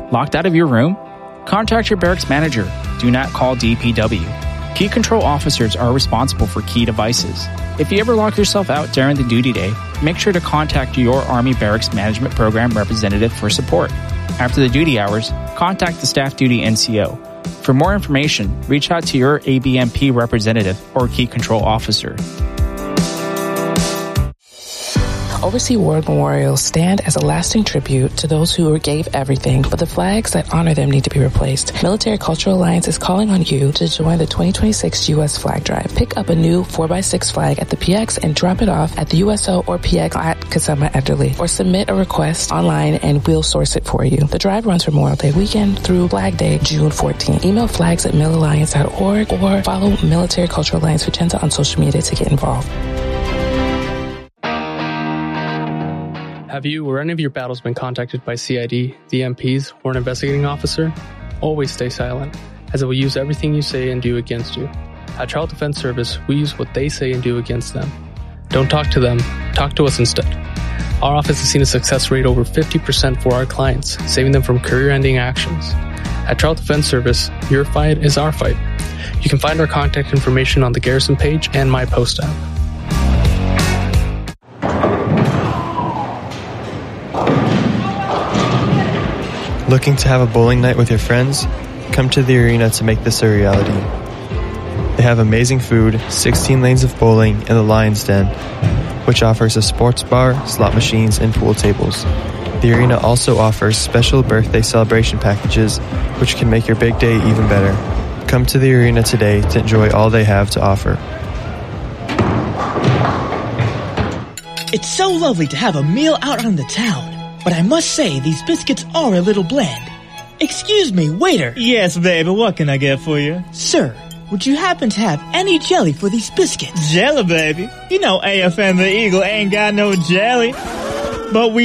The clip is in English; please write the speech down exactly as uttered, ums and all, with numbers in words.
Locked out of your room? Contact your barracks manager. Do not call D P W. Key control officers are responsible for key devices. If you ever lock yourself out during the duty day, make sure to contact your Army Barracks Management Program representative for support. After the duty hours, contact the Staff Duty N C O. For more information, reach out to your A B M P representative or key control officer. Overseas War Memorials stand as a lasting tribute to those who gave everything, but the flags that honor them need to be replaced. Military Cultural Alliance is calling on you to join the twenty twenty-six U S Flag Drive. Pick up a new four by six flag at the P X and drop it off at the U S O or P X at Kasama Ederle, or submit a request online and we'll source it for you. The drive runs Memorial Day weekend through Flag Day, June fourteenth. Email flags at mil alliance dot org or follow Military Cultural Alliance Vicenza on social media to get involved. Have you or any of your battles been contacted by C I D, the M Ps, or an investigating officer? Always stay silent, as it will use everything you say and do against you. At Child Defense Service, we use what they say and do against them. Don't talk to them, talk to us instead. Our office has seen a success rate over fifty percent for our clients, saving them from career-ending actions. At Child Defense Service, your fight is our fight. You can find our contact information on the Garrison page and My Post app. Looking to have a bowling night with your friends? Come to the arena to make this a reality. They have amazing food, sixteen lanes of bowling, and the Lion's Den, which offers a sports bar, slot machines, and pool tables. The arena also offers special birthday celebration packages, which can make your big day even better. Come to the arena today to enjoy all they have to offer. It's so lovely to have a meal out on the town. But I must say, these biscuits are a little bland. Excuse me, waiter. Yes, baby, what can I get for you? Sir, would you happen to have any jelly for these biscuits? Jelly, baby? You know A F M the Eagle ain't got no jelly. But we